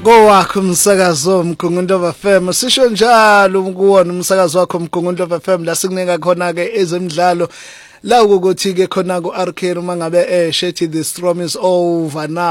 Kowakho umsakazo Mgungundlovu FM sisho njalo ukuwona umsakazo wakho Mgungundlovu FM la sikunika khona ke ezemidlalo la ukuthi ke khona ku RK uma ngabe shethi the storm is over now.